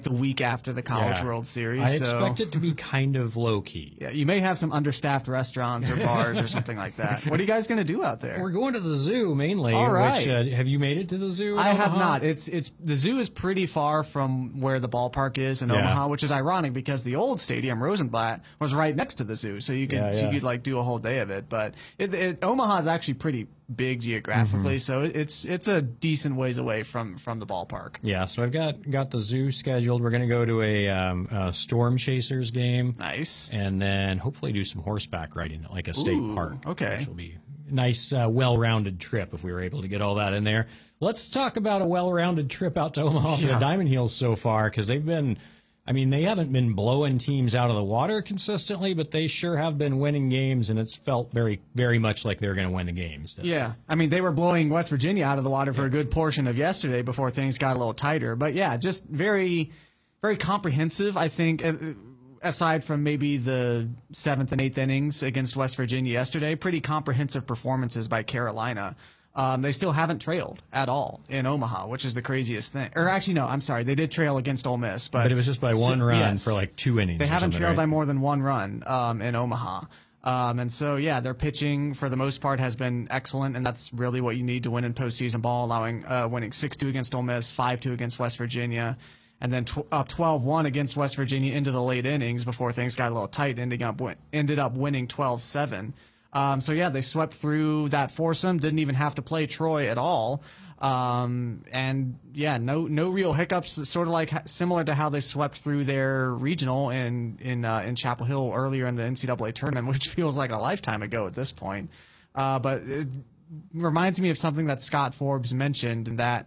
the week after the College World Series. I expect it to be kind of low-key. Yeah, you may have some understaffed restaurants or bars or something like that. What are you guys going to do out there? We're going to the zoo mainly. All right. Which, have you made it to the zoo? I have not. The zoo is pretty far from where the ballpark is in Omaha, which is ironic because the old stadium, Rosenblatt, was right next to the zoo, so you could like do a whole day of it. But Omaha is actually pretty big geographically, so it's a decent ways away from the ballpark. Yeah, so I've got the zoo scheduled. We're going to go to a Storm Chasers game. Nice. And then hopefully do some horseback riding at like a state park. Okay. Which will be a nice, well-rounded trip if we were able to get all that in there. Let's talk about a well-rounded trip out to Omaha for the Diamond Heels so far, because they haven't been blowing teams out of the water consistently, but they sure have been winning games, and it's felt very, very much like they're going to win the games. Yeah. I mean, they were blowing West Virginia out of the water for a good portion of yesterday before things got a little tighter. But, yeah, just very, very comprehensive, I think, aside from maybe the 7th and 8th innings against West Virginia yesterday. Pretty comprehensive performances by Carolina. They still haven't trailed at all in Omaha, which is the craziest thing. Or actually, no, I'm sorry. They did trail against Ole Miss. But it was just by one run for like 2 innings. They haven't trailed by more than one run in Omaha. And so, yeah, their pitching, for the most part, has been excellent, and that's really what you need to win in postseason ball, winning 6-2 against Ole Miss, 5-2 against West Virginia, and then up 12-1 against West Virginia into the late innings before things got a little tight, ended up winning 12-7. So, yeah, they swept through that foursome, didn't even have to play Troy at all. And, yeah, no real hiccups, sort of like similar to how they swept through their regional in Chapel Hill earlier in the NCAA tournament, which feels like a lifetime ago at this point. But it reminds me of something that Scott Forbes mentioned, that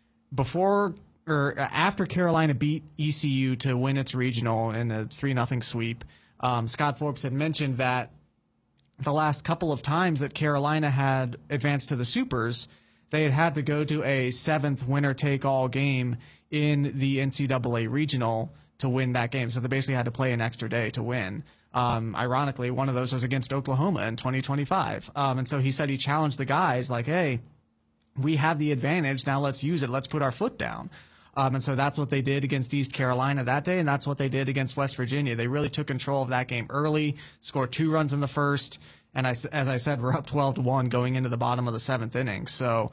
after Carolina beat ECU to win its regional in a 3-0 sweep, Scott Forbes had mentioned that the last couple of times that Carolina had advanced to the Supers, they had to go to a 7th winner-take-all game in the NCAA regional to win that game. So they basically had to play an extra day to win. Ironically, one of those was against Oklahoma in 2025. And so he said he challenged the guys like, hey, we have the advantage. Now let's use it. Let's put our foot down. And so that's what they did against East Carolina that day, and that's what they did against West Virginia. They really took control of that game early, scored 2 runs in the first, and as I said, we're up 12-1 going into the bottom of the 7th inning. So,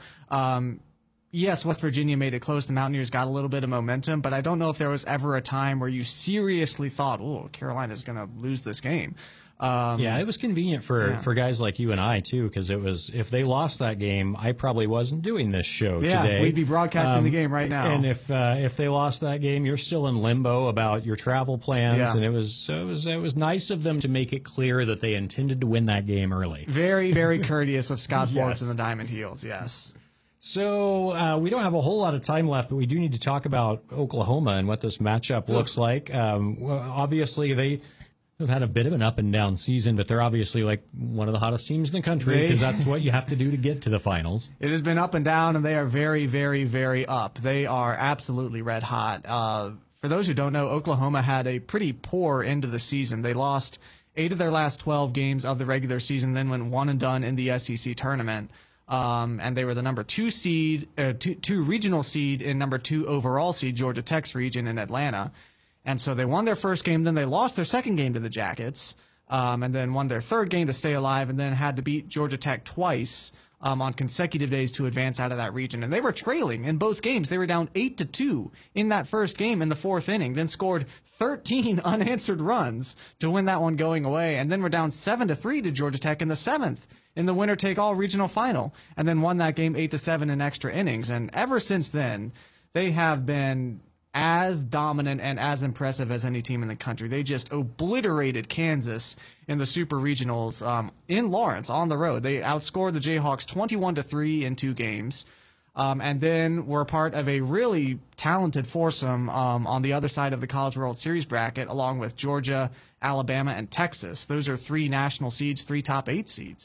yes, West Virginia made it close. The Mountaineers got a little bit of momentum, but I don't know if there was ever a time where you seriously thought, oh, Carolina's going to lose this game. It was convenient for guys like you and I, too, because it was, if they lost that game, I probably wasn't doing this show today. Yeah, we'd be broadcasting the game right now. And if they lost that game, you're still in limbo about your travel plans, and it was nice of them to make it clear that they intended to win that game early. Very, very courteous of Scott Forbes and the Diamond Heels, yes. So we don't have a whole lot of time left, but we do need to talk about Oklahoma and what this matchup looks like. Obviously, they've had a bit of an up and down season, but they're obviously like one of the hottest teams in the country because that's what you have to do to get to the finals. It has been up and down, and they are very, very, very up. They are absolutely red hot. For those who don't know, Oklahoma had a pretty poor end of the season. They lost 8 of their last 12 games of the regular season, then went 1-and-done in the SEC tournament. And they were the number 2 seed, two regional seed in number 2 overall seed, Georgia Tech's region in Atlanta. And so they won their first game, then they lost their second game to the Jackets, and then won their third game to stay alive, and then had to beat Georgia Tech twice on consecutive days to advance out of that region. And they were trailing in both games. They were down 8-2 in that first game in the 4th inning, then scored 13 unanswered runs to win that one going away, and then were down 7-3 to Georgia Tech in the 7th in the winner-take-all regional final, and then won that game 8-7 in extra innings. And ever since then, they have been as dominant and as impressive as any team in the country. They just obliterated Kansas in the Super Regionals in Lawrence on the road. They outscored the Jayhawks 21-3 in 2 games, and then were part of a really talented foursome on the other side of the College World Series bracket, along with Georgia, Alabama, and Texas. Those are 3 national seeds, 3 top 8 seeds.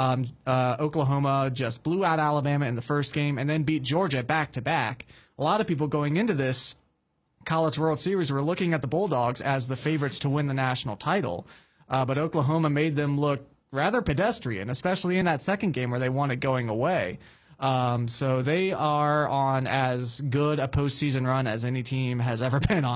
Oklahoma just blew out Alabama in the first game and then beat Georgia back-to-back. A lot of people going into this College World Series were looking at the Bulldogs as the favorites to win the national title, but Oklahoma made them look rather pedestrian, especially in that second game where they won it going away. So they are on as good a postseason run as any team has ever been on.